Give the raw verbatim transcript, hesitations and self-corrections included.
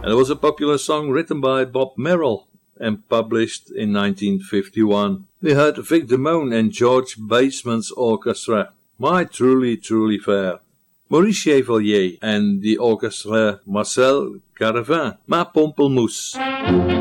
And it was a popular song written by Bob Merrill and published in nineteen fifty-one. We heard Vic Damone and George Basement's orchestra, My Truly Truly Fair. Maurice Chevalier en the orchestra Marcel Carvin, Ma Pamplemousse.